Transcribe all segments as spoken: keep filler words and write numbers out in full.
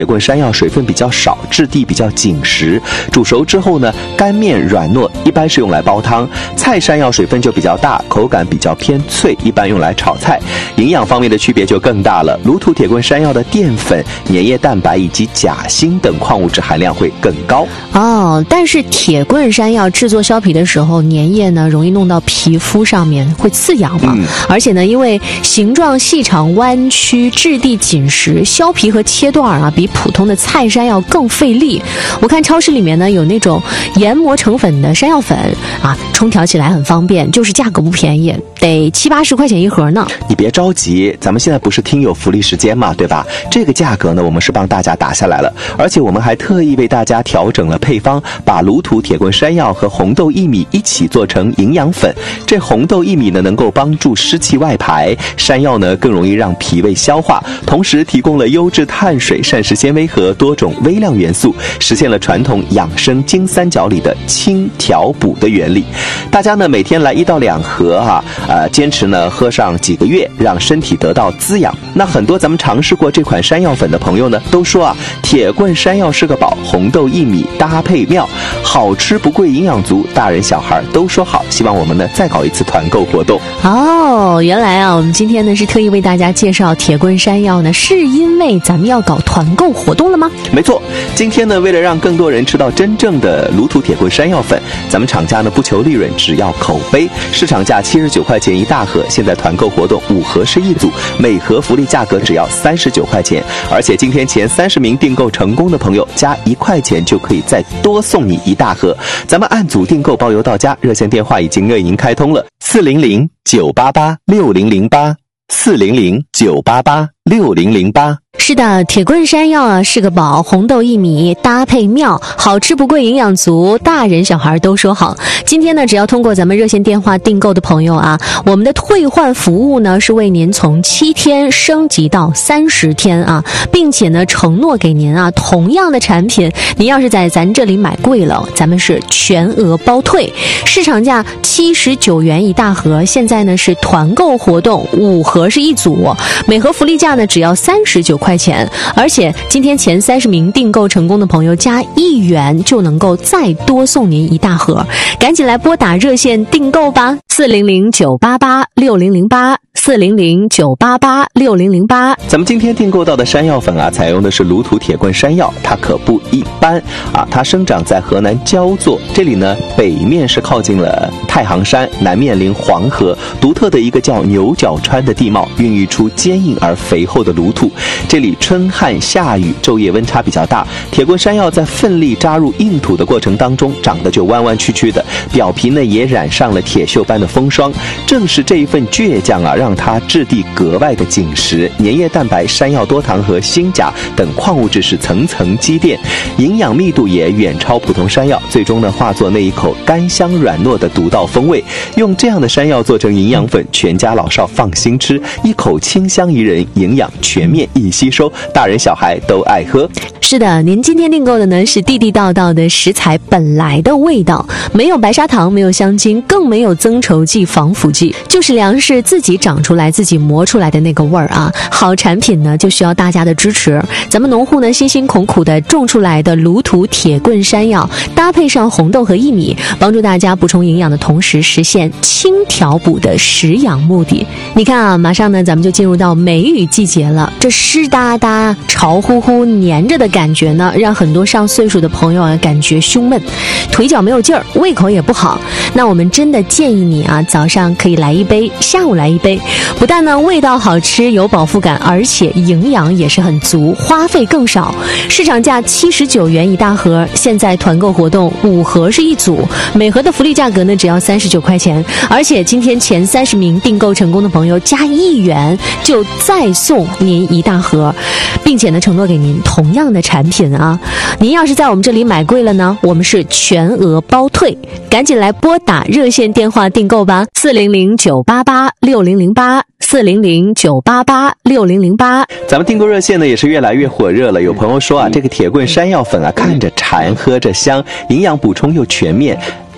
铁棍山药水分比较少，质地比较紧实，煮熟之后呢，干面软糯，一般是用来煲汤。菜山药水分就比较大，口感比较偏脆，一般用来炒菜。营养方面的区别就更大了，鲁土铁棍山药的淀粉、粘液蛋白以及钾锌等矿物质含量会更高。 哦，但是铁棍山药制作削皮的时候，粘液呢容易弄到皮肤上面，会刺痒嘛、嗯、而且呢，因为形状细长弯曲，质地紧实，削皮和切段啊比普通的菜山药更费力。我看超市里面呢有那种研磨成粉的山药粉啊，冲调起来很方便，就是价格不便宜，得七八十块钱一盒呢。 你别着急，咱们现在不是听友福利时间嘛，对吧？这个价格呢，我们是帮大家打下来了，而且我们还特意为大家调整了配方，把鲁土铁棍山药和红豆薏米一起做成营养粉。这红豆薏米呢，能够帮助湿气外排，山药呢更容易让脾胃消化，同时提供了优质碳水、膳食纤维和多种微量元素，实现了传统养生金三角里的清调补的原理。大家呢每天来一到两盒啊，呃，坚持呢喝上几个月，让身体得到滋养。那很多咱们尝试过这款山药粉的朋友呢，都说啊，铁棍山药是个宝，红豆薏米搭配妙，好吃不贵，营养足，大人小孩都说好。希望我们呢再搞一次团购活动。 哦，原来啊，我们今天呢是特意为大家介绍铁棍山药呢，是因为咱们要搞团购活动了吗？ 没错，今天呢为了让更多人吃到真正的鲁土铁棍山药粉，咱们厂家呢不求利润，只要口碑。市场价七十九块钱一大盒，现在团购活动五盒是一组，每盒福利价格只要三十九块钱，而且今天前三十名订购成功的朋友加一块钱就可以再多送你一大盒。咱们按组订购，包邮到家，热线电话已经为您开通了，四零零九八八六零零八，四零零九八八六零零八。 是的，铁棍山药啊是个宝，红豆薏米搭配妙，好吃不贵，营养足，大人小孩都说好。今天呢，只要通过咱们热线电话订购的朋友啊，我们的退换服务呢是为您从七天升级到三十天啊，并且呢承诺给您啊，同样的产品，您要是在咱这里买贵了，咱们是全额包退。市场价七十九元一大盒，现在呢是团购活动，五盒是一组，每盒福利价呢只要三十九块钱，而且今天前三十名订购成功的朋友加一元就能够再多送您一大盒，赶紧来拨打热线订购吧，四零零九八八六零零八，四零零九八八六零零八。 咱们今天订购到的山药粉啊，采用的是鲁土铁棍山药，它可不一般啊！它生长在河南焦作，这里呢北面是靠近了太行山，南面临黄河，独特的一个叫牛角川的地貌，孕育出坚硬而肥厚的鲁土。这里春旱夏雨，昼夜温差比较大，铁棍山药在奋力扎入硬土的过程当中，长得就弯弯曲曲的，表皮呢也染上了铁锈般的风霜。正是这一份倔强啊，让它质地格外的紧实，粘液蛋白、山药多糖和锌钾等矿物质是层层积淀，营养密度也远超普通山药，最终呢化作那一口甘香软糯的独到风味。用这样的山药做成营养粉，全家老少放心吃，一口清香宜人，营养全面易吸收，大人小孩都爱喝。 是的，您今天订购的呢是地地道道的食材本来的味道，没有白砂糖，没有香精，更没有增稠剂、防腐剂，就是粮食自己长出来、自己磨出来的那个味儿啊！好产品呢就需要大家的支持，咱们农户呢辛辛苦苦的种出来的鲁土铁棍山药，搭配上红豆和薏米，帮助大家补充营养的同时，实现轻调补的食养目的。你看啊，马上呢咱们就进入到梅雨季节了，这湿哒哒、潮乎乎、黏着的感觉呢，让很多上岁数的朋友啊感觉胸闷，腿脚没有劲儿，胃口也不好。那我们真的建议你啊，早上可以来一杯，下午来一杯，不但呢味道好吃有饱腹感，而且营养也是很足，花费更少。市场价七十九元一大盒，现在团购活动五盒是一组，每盒的福利价格呢只要三十九块钱，而且今天前三十名订购成功的朋友加一元就再送您一大盒，并且呢承诺给您同样的产品啊。您要是在我们这里买贵了呢，我们是全额包退，赶紧来拨打热线电话订购吧，四零零九八八六零零八，四零零九八八六零零八。 咱们订购热线呢也是越来越火热了。有朋友说啊，这个铁棍山药粉啊，看着馋，喝着香，营养补充又全面。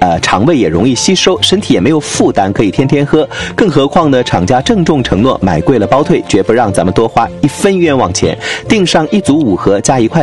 呃，肠胃也容易吸收，身体也没有负担，可以天天喝。更何况呢，厂家郑重承诺买贵了包退，绝不让咱们多花一分冤枉钱。订上一组五盒加一块